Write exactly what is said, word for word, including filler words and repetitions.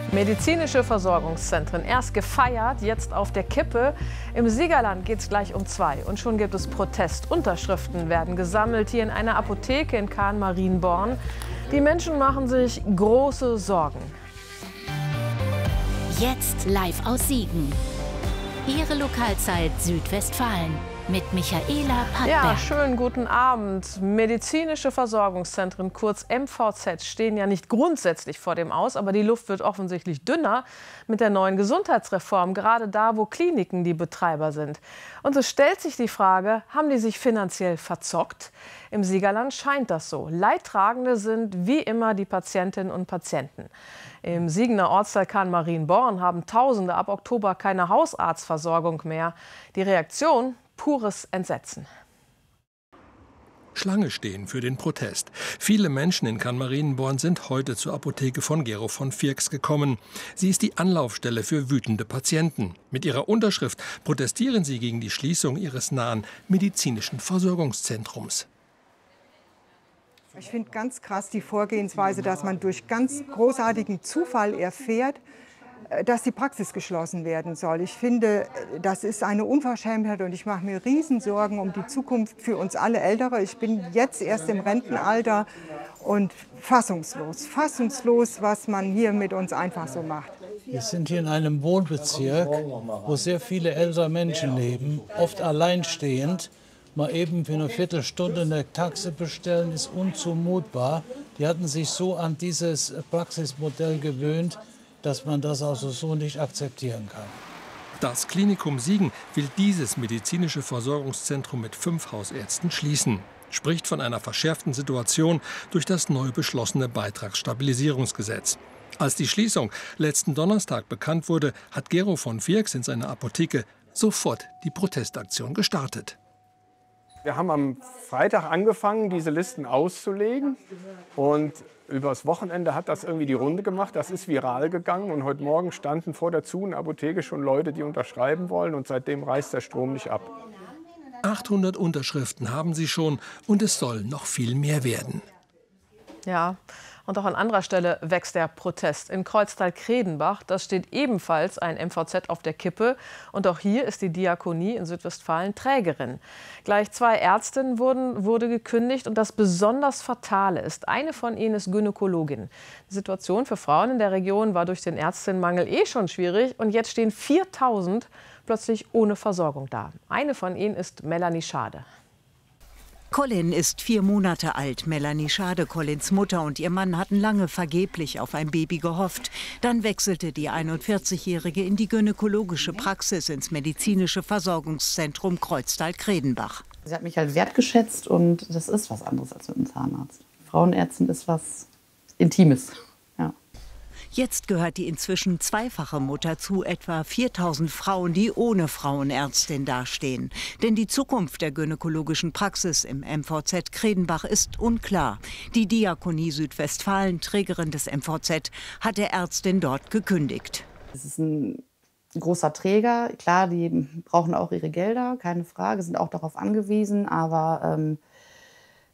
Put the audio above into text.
Medizinische Versorgungszentren, erst gefeiert, jetzt auf der Kippe. Im Siegerland geht es gleich um zwei. Und schon gibt es Protest. Unterschriften werden gesammelt hier in einer Apotheke in Kahn-Marienborn. Die Menschen machen sich große Sorgen. Jetzt live aus Siegen. Ihre Lokalzeit Südwestfalen mit Michaela Pattberg. Ja, schönen guten Abend. Medizinische Versorgungszentren, kurz M V Z, stehen ja nicht grundsätzlich vor dem Aus, aber die Luft wird offensichtlich dünner mit der neuen Gesundheitsreform, gerade da, wo Kliniken die Betreiber sind. Und so stellt sich die Frage, haben die sich finanziell verzockt? Im Siegerland scheint das so. Leidtragende sind wie immer die Patientinnen und Patienten. Im Siegener Ortsteil Kahn-Marienborn haben Tausende ab Oktober keine Hausarztversorgung mehr. Die Reaktion? Pures Entsetzen. Schlange stehen für den Protest. Viele Menschen in Kahn-Marienborn sind heute zur Apotheke von Gero von Firks gekommen. Sie ist die Anlaufstelle für wütende Patienten. Mit ihrer Unterschrift protestieren sie gegen die Schließung ihres nahen medizinischen Versorgungszentrums. Ich finde ganz krass die Vorgehensweise, dass man durch ganz großartigen Zufall erfährt, dass die Praxis geschlossen werden soll. Ich finde, das ist eine Unverschämtheit und ich mache mir Riesensorgen um die Zukunft für uns alle Ältere. Ich bin jetzt erst im Rentenalter und fassungslos, fassungslos, was man hier mit uns einfach so macht. Wir sind hier in einem Wohnbezirk, wo sehr viele ältere Menschen leben, oft alleinstehend. Mal eben für eine Viertelstunde eine Taxe bestellen, ist unzumutbar. Die hatten sich so an dieses Praxismodell gewöhnt, dass man das also so nicht akzeptieren kann. Das Klinikum Siegen will dieses medizinische Versorgungszentrum mit fünf Hausärzten schließen. Spricht von einer verschärften Situation durch das neu beschlossene Beitragsstabilisierungsgesetz. Als die Schließung letzten Donnerstag bekannt wurde, hat Gero von Firks in seiner Apotheke sofort die Protestaktion gestartet. Wir haben am Freitag angefangen, diese Listen auszulegen. Und übers Wochenende hat das irgendwie die Runde gemacht. Das ist viral gegangen. Und heute Morgen standen vor der Zu- und Apotheke schon Leute, die unterschreiben wollen. Und seitdem reißt der Strom nicht ab. achthundert Unterschriften haben sie schon. Und es soll noch viel mehr werden. Ja, und auch an anderer Stelle wächst der Protest. In Kreuztal-Kredenbach, das steht ebenfalls ein M V Z auf der Kippe. Und auch hier ist die Diakonie in Südwestfalen Trägerin. Gleich zwei Ärztinnen wurden, wurde gekündigt. Und das besonders Fatale ist, eine von ihnen ist Gynäkologin. Die Situation für Frauen in der Region war durch den Ärztinnenmangel eh schon schwierig. Und jetzt stehen viertausend plötzlich ohne Versorgung da. Eine von ihnen ist Melanie Schade. Colin ist vier Monate alt. Melanie Schade, Collins Mutter, und ihr Mann hatten lange vergeblich auf ein Baby gehofft. Dann wechselte die einundvierzigjährige in die gynäkologische Praxis ins medizinische Versorgungszentrum Kreuztal-Kredenbach. Sie hat mich halt wertgeschätzt und das ist was anderes als mit einem Zahnarzt. Frauenärztin ist was Intimes. Ja. Jetzt gehört die inzwischen zweifache Mutter zu etwa viertausend Frauen, die ohne Frauenärztin dastehen. Denn die Zukunft der gynäkologischen Praxis im M V Z Kredenbach ist unklar. Die Diakonie Südwestfalen, Trägerin des M V Z, hat der Ärztin dort gekündigt. Es ist ein großer Träger. Klar, die brauchen auch ihre Gelder, keine Frage, sind auch darauf angewiesen. Aber ähm,